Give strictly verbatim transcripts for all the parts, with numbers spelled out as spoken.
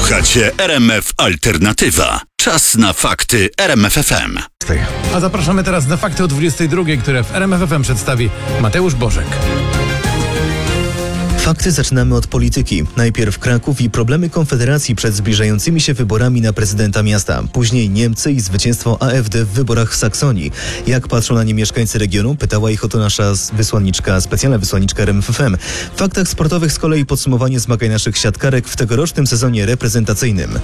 Słuchacie R M F Alternatywa. Czas na fakty R M F F M. A zapraszamy teraz na fakty o dwudziestej drugiej, które w R M F F M przedstawi Mateusz Bożek. Fakty zaczynamy od polityki. Najpierw Kraków i problemy Konfederacji przed zbliżającymi się wyborami na prezydenta miasta. Później Niemcy i zwycięstwo A F D w wyborach w Saksonii. Jak patrzą na nie mieszkańcy regionu? Pytała ich o to nasza wysłanniczka, specjalna wysłanniczka R M F F M. W faktach sportowych z kolei podsumowanie zmagań naszych siatkarek w tegorocznym sezonie reprezentacyjnym.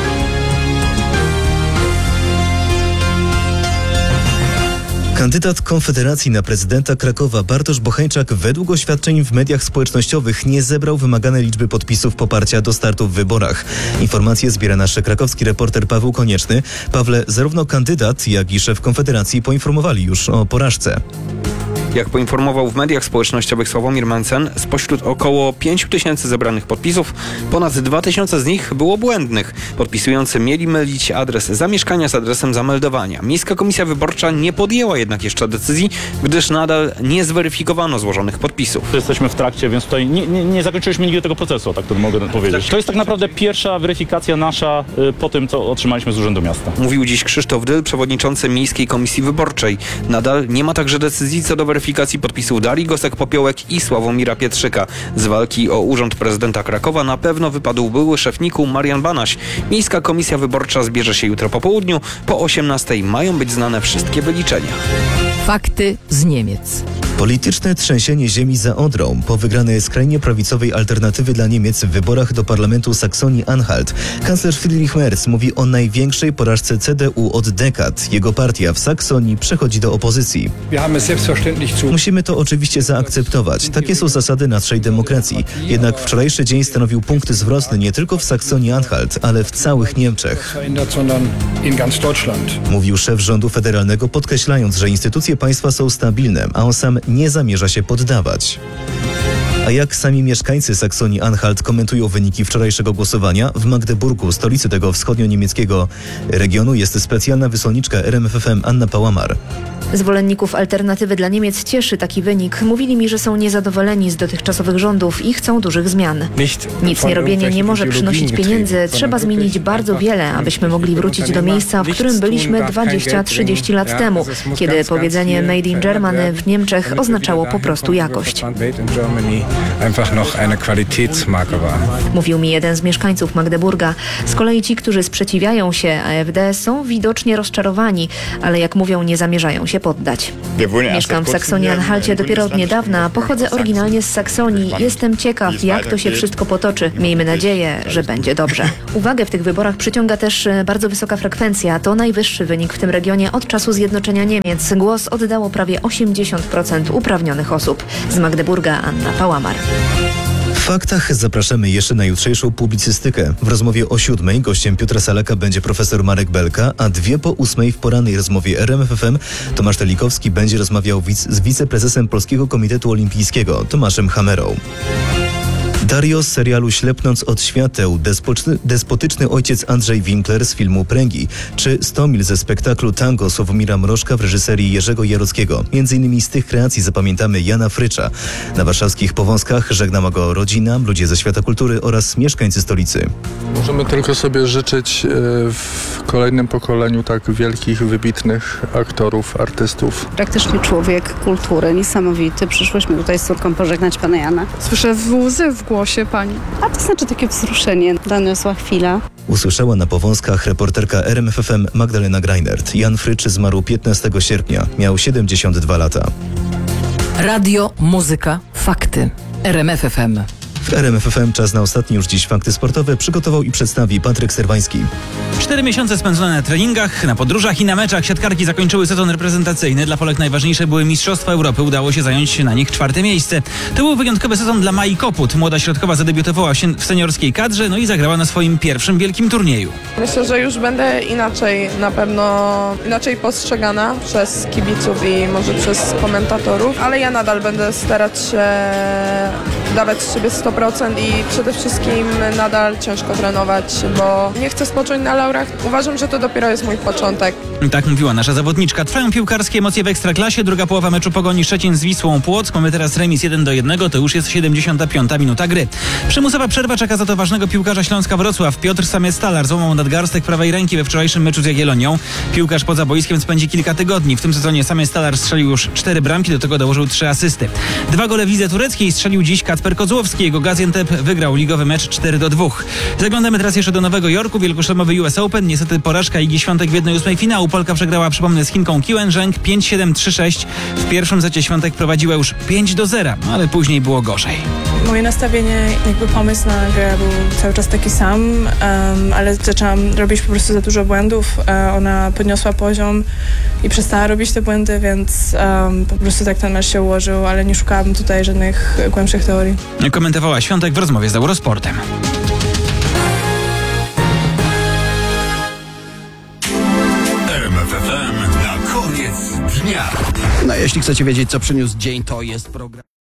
Kandydat Konfederacji na prezydenta Krakowa Bartosz Bocheńczak według oświadczeń w mediach społecznościowych nie zebrał wymaganej liczby podpisów poparcia do startu w wyborach. Informacje zbiera nasz krakowski reporter Paweł Konieczny. Pawle, zarówno kandydat, jak i szef Konfederacji poinformowali już o porażce. Jak poinformował w mediach społecznościowych Sławomir Mencen, spośród około pięć tysięcy zebranych podpisów, ponad dwa tysiące z nich było błędnych. Podpisujący mieli mylić adres zamieszkania z adresem zameldowania. Miejska Komisja Wyborcza nie podjęła jednak jeszcze decyzji, gdyż nadal nie zweryfikowano złożonych podpisów. Jesteśmy w trakcie, więc tutaj nie, nie, nie zakończyliśmy nigdy tego procesu, tak to mogę powiedzieć. To jest tak naprawdę pierwsza weryfikacja nasza y, po tym, co otrzymaliśmy z Urzędu Miasta. Mówił dziś Krzysztof Dyl, przewodniczący Miejskiej Komisji Wyborczej. Nadal nie ma także decyzji co do weryfikacji podpisów Darii Gosek-Popiołek i Sławomira Pietrzyka. Z walki o urząd prezydenta Krakowa na pewno wypadł były szef N I K-u Marian Banaś. Miejska Komisja Wyborcza zbierze się jutro po południu. Po osiemnastej mają być znane wszystkie wyliczenia. Fakty z Niemiec. Polityczne trzęsienie ziemi za Odrą po wygranej skrajnie prawicowej alternatywy dla Niemiec w wyborach do parlamentu Saksonii-Anhalt. Kanclerz Friedrich Merz mówi o największej porażce C D U od dekad. Jego partia w Saksonii przechodzi do opozycji. Musimy to oczywiście zaakceptować. Takie są zasady naszej demokracji. Jednak wczorajszy dzień stanowił punkt zwrotny nie tylko w Saksonii-Anhalt, ale w całych Niemczech. Mówił szef rządu federalnego, podkreślając, że instytucje państwa są stabilne, a on sam nie zamierza się poddawać. A jak sami mieszkańcy Saksonii-Anhalt komentują wyniki wczorajszego głosowania? W Magdeburgu, stolicy tego wschodnio-niemieckiego regionu, jest specjalna wysłanniczka R M F F M Anna Pałamar. Zwolenników alternatywy dla Niemiec cieszy taki wynik. Mówili mi, że są niezadowoleni z dotychczasowych rządów i chcą dużych zmian. Nic nie robienie nie może przynosić pieniędzy. Trzeba zmienić bardzo wiele, abyśmy mogli wrócić do miejsca, w którym byliśmy dwadzieścia trzydzieści lat temu, kiedy powiedzenie Made in Germany w Niemczech oznaczało po prostu jakość. Mówił mi jeden z mieszkańców Magdeburga. Z kolei ci, którzy sprzeciwiają się A F D, są widocznie rozczarowani, ale jak mówią, nie zamierzają się poddać. Mieszkam w Saksonii-Anhalcie dopiero od niedawna. Pochodzę oryginalnie z Saksonii. Jestem ciekaw, jak to się wszystko potoczy. Miejmy nadzieję, że będzie dobrze. Uwagę w tych wyborach przyciąga też bardzo wysoka frekwencja. To najwyższy wynik w tym regionie od czasu zjednoczenia Niemiec. Głos oddało prawie osiemdziesiąt procent uprawnionych osób. Z Magdeburga Anna Pałamar. W faktach zapraszamy jeszcze na jutrzejszą publicystykę. W rozmowie o siódmej gościem Piotra Salaka będzie profesor Marek Belka, a dwie po ósmej w porannej rozmowie R M F F M Tomasz Telikowski będzie rozmawiał wic- z wiceprezesem Polskiego Komitetu Olimpijskiego Tomaszem Hamerą. Dario z serialu Ślepnąc od świateł, despotyczny, despotyczny ojciec Andrzej Winkler z filmu Pręgi, czy sto mil ze spektaklu Tango Sławomira Mrożka w reżyserii Jerzego Jarockiego. Między innymi z tych kreacji zapamiętamy Jana Frycza. Na warszawskich Powązkach żegnała go rodzina, ludzie ze świata kultury oraz mieszkańcy stolicy. Możemy tylko sobie życzyć w kolejnym pokoleniu tak wielkich, wybitnych aktorów, artystów. Praktyczny człowiek kultury, niesamowity. Przyszłyśmy tutaj z córką pożegnać pana Jana. Słyszę łzy w głosie pani. A to znaczy takie wzruszenie. Doniosła chwila. Usłyszała na Powązkach reporterka R M F F M Magdalena Greinert. Jan Frycz zmarł piętnastego sierpnia. Miał siedemdziesiąt dwa lata. Radio, muzyka, fakty. R M F F M. W R M F F M czas na ostatnie już dziś fakty sportowe przygotował i przedstawi Patryk Serwański. Cztery miesiące spędzone na treningach, na podróżach i na meczach siatkarki zakończyły sezon reprezentacyjny. Dla Polek najważniejsze były Mistrzostwa Europy. Udało się zająć na nich czwarte miejsce. To był wyjątkowy sezon dla Mai Koput. Młoda środkowa zadebiutowała się w seniorskiej kadrze, no i zagrała na swoim pierwszym wielkim turnieju. Myślę, że już będę inaczej, na pewno inaczej postrzegana przez kibiców i może przez komentatorów, ale ja nadal będę starać się dawać z siebie sto procent. procent i przede wszystkim nadal ciężko trenować, bo nie chcę spocząć na laurach. Uważam, że to dopiero jest mój początek. Tak mówiła nasza zawodniczka. Trwają piłkarskie emocje w Ekstraklasie. Druga połowa meczu Pogoni Szczecin z Wisłą Płock. Mamy teraz remis jeden do jednego. To już jest siedemdziesiąta piąta minuta gry. Przymusowa przerwa czeka za to ważnego piłkarza Śląska Wrocław. Piotr Samiec-Stalar złamał nadgarstek prawej ręki we wczorajszym meczu z Jagiellonią. Piłkarz poza boiskiem spędzi kilka tygodni. W tym sezonie Samiec-Stalar strzelił już cztery bramki, do tego dołożył trzy asysty. Dwa gole w lidze tureckiej strzelił dziś Kacper Kozłowski. Jego Gaziantep wygrał ligowy mecz cztery do dwóch. Zaglądamy teraz jeszcze do Nowego Jorku. Wielkoszlemowy U S Open. Niestety porażka Igi Świątek w jednej ósmej finału. Polka przegrała, przypomnę, z Chinką Kiwen Zheng pięć siedem trzy sześć. W pierwszym secie Świątek prowadziła już pięć do zera, ale później było gorzej. Moje nastawienie, jakby pomysł na grę był cały czas taki sam, um, ale zaczęłam robić po prostu za dużo błędów. Uh, ona podniosła poziom i przestała robić te błędy, więc um, po prostu tak ten mecz się ułożył, ale nie szukałam tutaj żadnych głębszych teorii. Komentowała Świątek w rozmowie z Eurosportem. R M F F M na koniec dnia. No jeśli chcecie wiedzieć, co przyniósł dzień, to jest program.